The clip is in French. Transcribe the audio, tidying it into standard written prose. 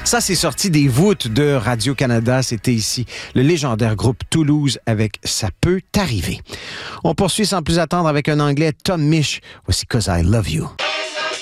Ça, c'est sorti des voûtes de Radio-Canada. C'était ici le légendaire groupe Toulouse avec Ça peut t'arriver. On poursuit sans plus attendre avec un anglais, Tom Misch. Voici 'Cause I Love You.